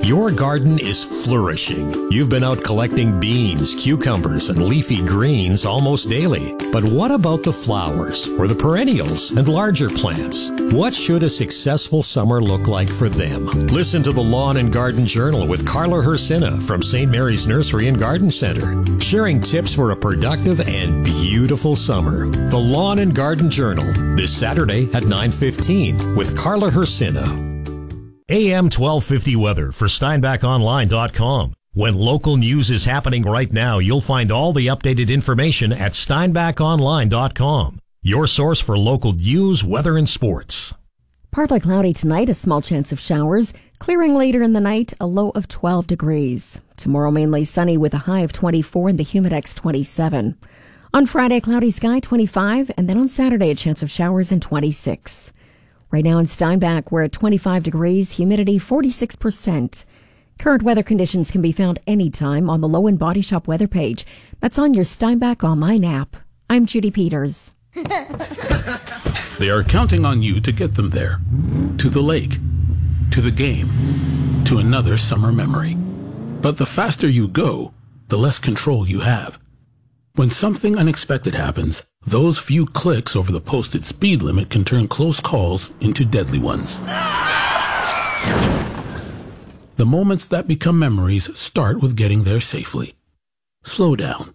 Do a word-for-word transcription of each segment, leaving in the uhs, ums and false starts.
Your garden is flourishing. You've been out collecting beans, cucumbers, and leafy greens almost daily. But what about the flowers, or the perennials, and larger plants? What should a successful summer look like for them? Listen to the Lawn and Garden Journal with Carla Hersina from Saint Mary's Nursery and Garden Center, sharing tips for a productive and beautiful summer. The Lawn and Garden Journal, this Saturday at nine fifteen with Carla Hersina. A M twelve fifty weather for Steinbach Online dot com. When local news is happening right now, you'll find all the updated information at Steinbach Online dot com. Your source for local news, weather, and sports. Partly cloudy tonight, a small chance of showers. Clearing later in the night, a low of twelve degrees. Tomorrow mainly sunny with a high of twenty-four and the Humidex twenty-seven. On Friday, cloudy sky twenty-five, and then on Saturday, a chance of showers and twenty-six. Right now in Steinbach, we're at twenty-five degrees, humidity forty-six percent. Current weather conditions can be found anytime on the Low and Body Shop weather page. That's on your Steinbach Online app. I'm Judy Peters. They are counting on you to get them there. To the lake, to the game, to another summer memory. But the faster you go, the less control you have. When something unexpected happens, those few clicks over the posted speed limit can turn close calls into deadly ones. The moments that become memories start with getting there safely. Slow down.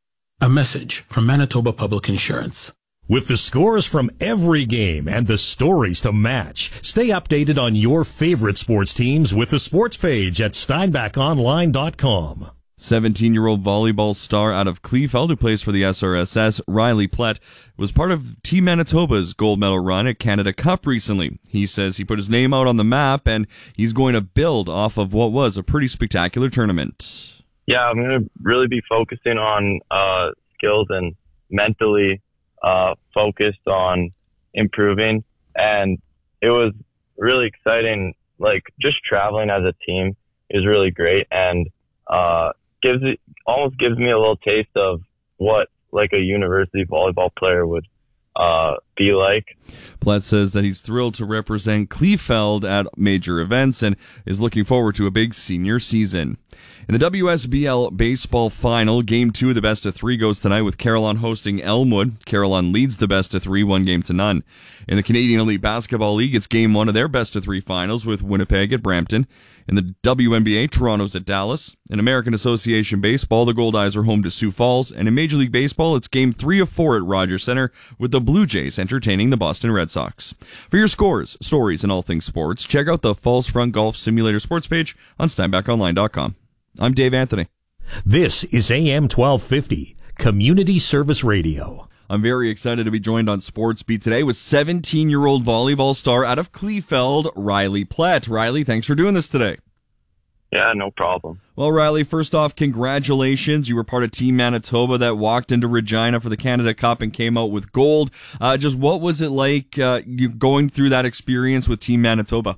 A message from Manitoba Public Insurance. With the scores from every game and the stories to match, stay updated on your favorite sports teams with the sports page at Steinbach Online dot com. seventeen-year-old volleyball star out of Kleefeld who plays for the S R S S, Riley Plett, was part of Team Manitoba's gold medal run at Canada Cup recently. He says he put his name out on the map and he's going to build off of what was a pretty spectacular tournament. Yeah, I'm going to really be focusing on uh, skills and mentally uh, focused on improving. And it was really exciting. Like, just traveling as a team is really great. And uh, gives it almost gives me a little taste of what like a university volleyball player would uh, be like. Plett says that he's thrilled to represent Kleefeld at major events and is looking forward to a big senior season. In the W S B L baseball final, game two of the best of three goes tonight with Carillon hosting Elmwood. Carillon leads the best of three, one game to none. In the Canadian Elite Basketball League, it's game one of their best of three finals with Winnipeg at Brampton. In the W N B A, Toronto's at Dallas. In American Association Baseball, the Goldeyes are home to Sioux Falls. And in Major League Baseball, it's game three of four at Rogers Center with the Blue Jays entertaining the Boston Red Sox. For your scores, stories, and all things sports, check out the Falls Front Golf Simulator sports page on Steinbach Online dot com. I'm Dave Anthony. This is A M twelve fifty, Community Service Radio. I'm very excited to be joined on Sports Beat today with seventeen-year-old volleyball star out of Kleefeld, Riley Plett. Riley, thanks for doing this today. Yeah, no problem. Well, Riley, first off, congratulations. You were part of Team Manitoba that walked into Regina for the Canada Cup and came out with gold. Uh, just what was it like uh, you going through that experience with Team Manitoba?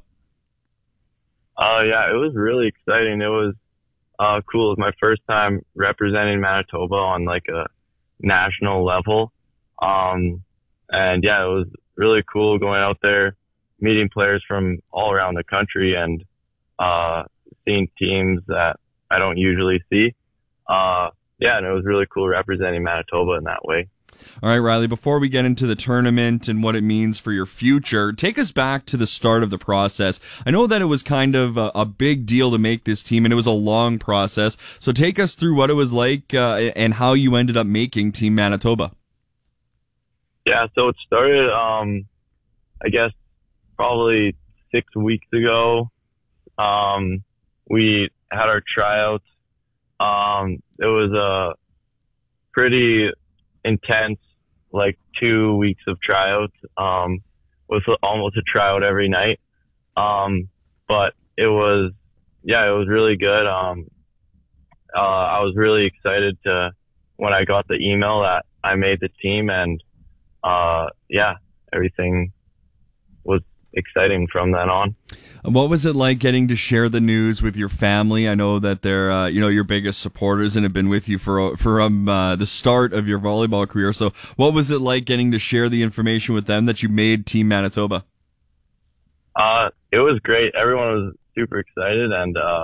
Uh, yeah, it was really exciting. It was uh, cool. It was my first time representing Manitoba on like a national level. Um, and yeah, it was really cool going out there, meeting players from all around the country and, uh, seeing teams that I don't usually see. Uh, yeah, and it was really cool representing Manitoba in that way. All right, Riley, before we get into the tournament and what it means for your future, take us back to the start of the process. I know that it was kind of a, a big deal to make this team, and it was a long process. So take us through what it was like uh, and how you ended up making Team Manitoba. Yeah, so it started, um, I guess, probably six weeks ago. Um, we had our tryouts. Um, it was a pretty intense, like two weeks of tryouts, um, with almost a tryout every night. Um, but it was, yeah, it was really good. Um, uh, I was really excited to, when I got the email that I made the team, and, uh, yeah, everything was exciting from then on. What was it like getting to share the news with your family? I know that they're, uh, you know, your biggest supporters and have been with you for from uh, the start of your volleyball career. So, what was it like getting to share the information with them that you made Team Manitoba? Uh, it was great. Everyone was super excited, and uh,